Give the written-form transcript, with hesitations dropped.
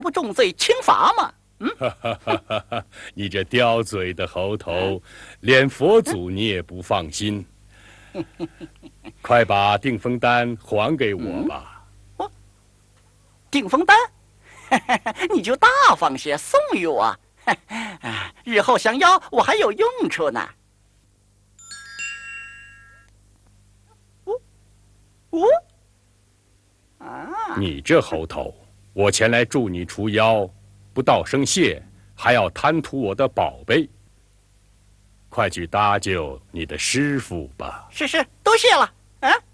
不重罪轻罚吗？ 你这刁嘴的猴头，连佛祖你也不放心。快把订风单还给我吧。 订风单，你就大方些送与我，日后想要我还有用处呢。 你这猴头，我前来助你除妖，不道声谢，还要贪图我的宝贝。快去搭救你的师傅吧。 是，多谢了。